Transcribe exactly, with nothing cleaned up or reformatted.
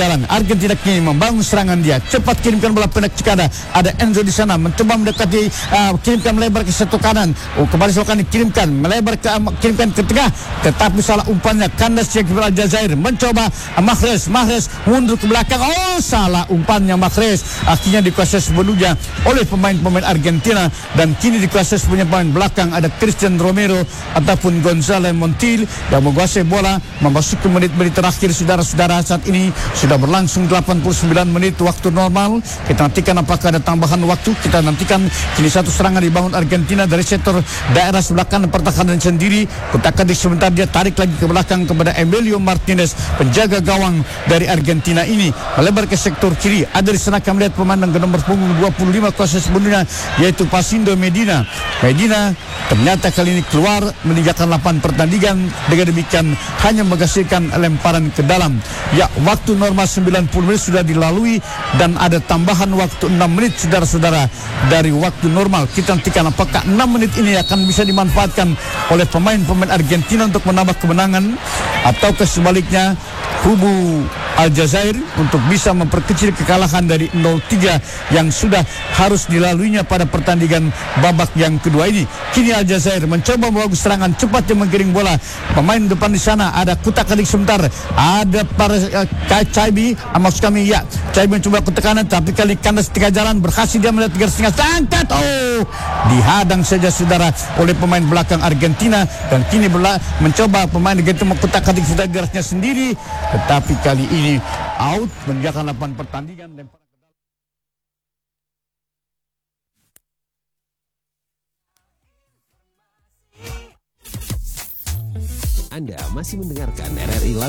Jalan Argentina kini membangun serangan dia, cepat kirimkan bola pendek Cikada, ada Enzo di sana mencoba mendekati, uh, kirimkan melebar ke satu kanan, oh kembali selokan dikirimkan melebar ke uh, kirimkan ke tengah, tetapi salah umpannya. Kandas Syekh Aljazair mencoba, uh, Mahrez Mahrez mundur ke belakang, oh salah umpannya Mahrez, akhirnya dikuasai sepenuhnya oleh pemain-pemain Argentina dan kini dikuasai sepenuhnya pemain belakang, ada Christian Romero ataupun Gonzalo Montiel yang menguasai bola memasuki menit-menit terakhir. Saudara-saudara, saat ini sudah berlangsung delapan puluh sembilan menit waktu normal. Kita nantikan apakah ada tambahan waktu. Kita nantikan kini satu serangan dibangun Argentina dari sektor daerah sebelah kanan pertahanan sendiri. Kutak-katik sebentar dia tarik lagi ke belakang kepada Emilio Martinez, penjaga gawang dari Argentina ini, melebar ke sektor kiri. Ada di sana kami lihat pemain dengan nomor punggung dua puluh lima kuasa sebenarnya yaitu Pasindo Medina. Medina ternyata kali ini keluar meninggalkan lapangan pertandingan, dengan demikian hanya menghasilkan lemparan ke dalam. Ya, waktu normal sembilan puluh menit sudah dilalui dan ada tambahan waktu enam menit saudara-saudara dari waktu normal. Kita nantikan apakah enam menit ini akan bisa dimanfaatkan oleh pemain-pemain Argentina untuk menambah kemenangan, ataukah sebaliknya kubu Aljazair untuk bisa memperkecil kekalahan dari nol tiga yang sudah harus dilaluinya pada pertandingan babak yang kedua ini. Kini Aljazair mencoba membangun serangan cepat yang menggiring bola. Pemain depan di sana ada kutak-katik sebentar, ada para uh, Caibi, maksud kami ya, Caibi mencoba ke tekanan tapi kali kandas tengah jalan berhasil dia melihat tiga setengah sangkat, oh dihadang saja saudara oleh pemain belakang Argentina dan kini bola mencoba pemain Argentina kutak-katik sudah garasnya sendiri, tetapi kali ini ini out meninggalkan lapangan pertandingan. Anda masih mendengarkan R R I Lalu